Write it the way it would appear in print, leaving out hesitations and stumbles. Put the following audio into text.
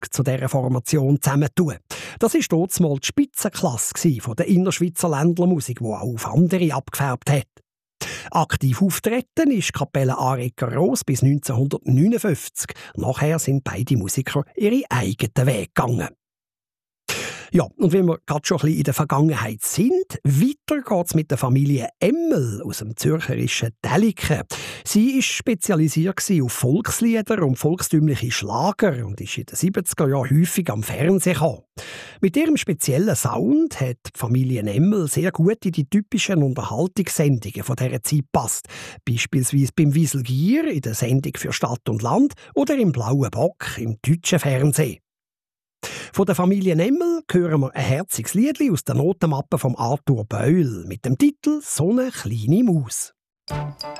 zu dieser Formation zusammentun. Das war dort mal die Spitzenklasse von der Innerschweizer Ländlermusik, die auch auf andere abgefärbt hat. Aktiv auftreten ist Kapelle Arecker Ros bis 1959. Nachher sind beide Musiker ihre eigenen Wege gegangen. Ja, und wenn wir gerade schon ein bisschen in der Vergangenheit sind, weiter geht's mit der Familie Emmel aus dem zürcherischen Deliken. Sie war spezialisiert auf Volkslieder und volkstümliche Schlager und ist in den 70er Jahren häufig am Fernsehen gekommen. Mit ihrem speziellen Sound hat die Familie Emmel sehr gut in die typischen Unterhaltungssendungen von dieser Zeit gepasst. Beispielsweise beim Wieselgier in der Sendung für Stadt und Land oder im Blauen Bock im deutschen Fernsehen. Von der Familie Emmel hören wir ein herziges Lied aus der Notenmappe von Arthur Beul mit dem Titel «So eine kleine Maus».